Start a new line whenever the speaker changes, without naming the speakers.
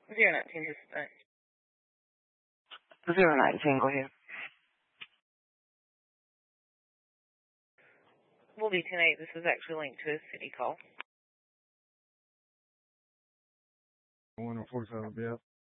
019, just
019, go ahead.
We'll be 10-8. This is actually linked to a city call.
147, yeah.